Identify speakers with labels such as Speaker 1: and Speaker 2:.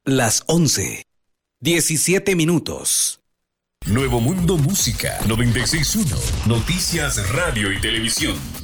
Speaker 1: Las 11:17.
Speaker 2: Nuevo Mundo Música 96.1. Noticias, radio y televisión.